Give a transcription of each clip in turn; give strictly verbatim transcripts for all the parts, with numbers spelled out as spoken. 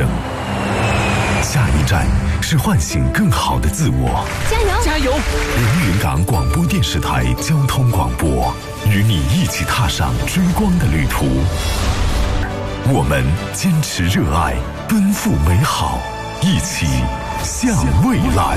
声。下一站是唤醒更好的自我。 加油！ 加油！ 连云港广播电视台交通广播，与你一起踏上追光的旅途。我们坚持热爱，奔赴美好，一起向未来。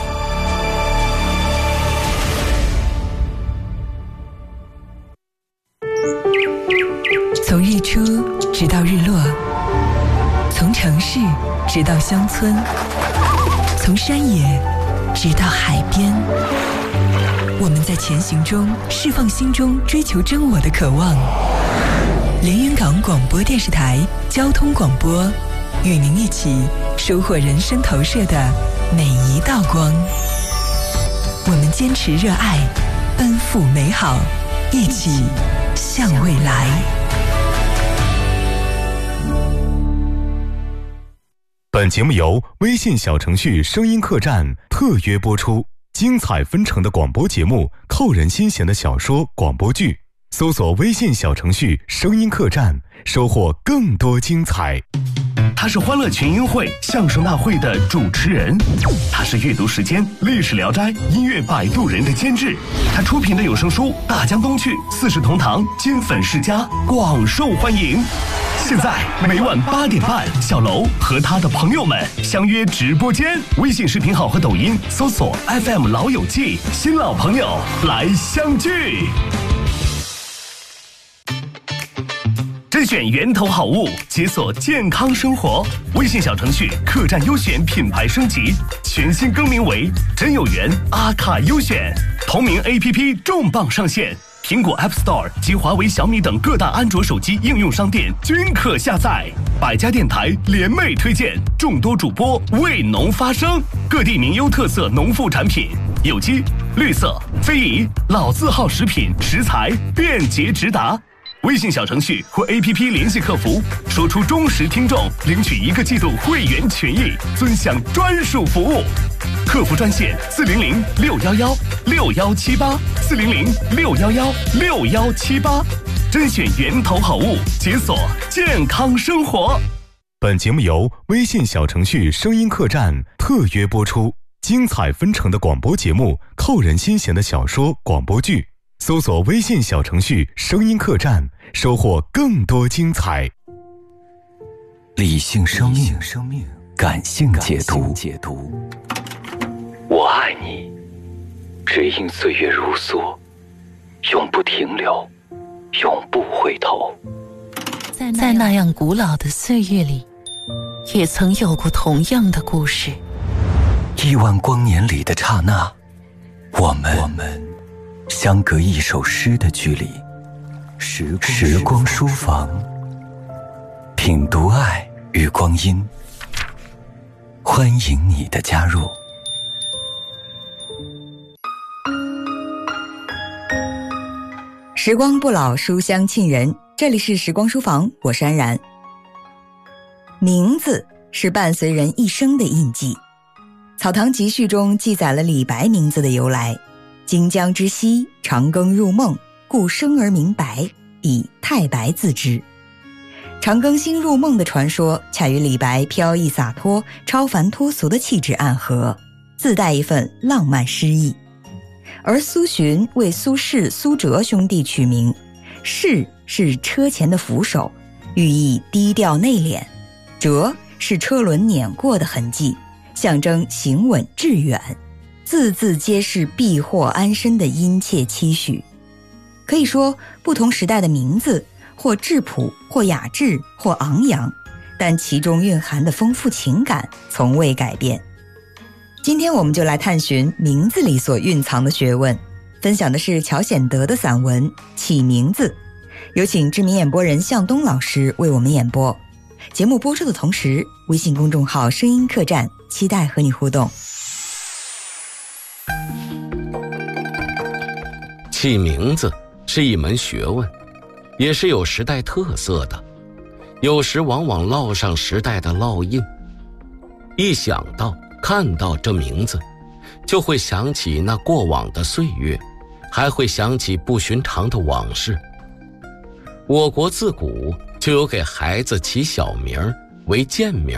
从日出直到日落，从城市直到乡村，从山野直到海边，我们在前行中释放心中追求真我的渴望。连云港广播电视台交通广播，与您一起收获人生投射的每一道光。我们坚持热爱，奔赴美好，一起向未来。 本节目由微信小程序声音客栈特约播出，精彩纷呈的广播节目，扣人心弦的小说广播剧，搜索微信小程序声音客栈，收获更多精彩。 他是欢乐群英会相声大会的主持人，他是阅读时间历史聊斋音乐摆渡人的监制，他出品的有声书《大江东去》四世同堂金粉世家广受欢迎。现在每晚八点半，小楼和他的朋友们相约直播间，微信视频号和抖音搜索 F M 老友记，新老朋友来相聚。甄选源头好物，解锁健康生活。微信小程序客栈优选品牌升级，全新更名为真有缘阿卡优选。同名 A P P 重磅上线，苹果 App Store 及华为、小米等各大安卓手机应用商店均可下载。百家电台联袂推荐，众多主播为农发声，各地名优特色农副产品，有机、绿色、非遗、老字号食品食材便捷直达。微信小程序或 A P P 联系客服，说出忠实听众，领取一个季度会员权益，尊享专属服务。客服专线四零零六幺幺六幺七八四零零六幺幺六幺七八，甄选源头好物，解锁健康生活。 本节目由微信小程序声音客栈特约播出，精彩纷呈的广播节目，扣人心弦的小说广播剧。搜索微信小程序声音客栈，收获更多精彩。 理性生命，感性解读。我爱你，只因岁月如梭，永不停留，永不回头。 在那样古老的岁月里，也曾有过同样的故事。 亿万光年里的刹那，我们我们相隔一首诗的距离。时光时光书房，品读爱与光阴，欢迎你的加入。 时光不老，书香沁人。这里是时光书房，我是安然。名字是伴随人一生的印记。草堂集序中记载了李白名字的由来。荆江之西，长庚入梦，故生而名白，以太白自之。长庚星入梦的传说，恰与李白飘逸洒脱、超凡脱俗的气质暗合，自带一份浪漫诗意。而苏洵为苏轼、苏辙兄弟取名，轼是车前的扶手，寓意低调内敛；辙是车轮碾过的痕迹，象征行稳致远。字字皆是避祸安身的殷切期许。可以说，不同时代的名字，或质朴，或雅致，或昂扬，但其中蕴含的丰富情感从未改变。今天我们就来探寻名字里所蕴藏的学问，分享的是乔显德的散文《起名字》，有请知名演播人向东老师为我们演播。节目播出的同时，微信公众号声音客栈期待和你互动。 起名字是一门学问，也是有时代特色的，有时往往烙上时代的烙印。一想到看到这名字，就会想起那过往的岁月，还会想起不寻常的往事。我国自古就有给孩子起小名为贱名，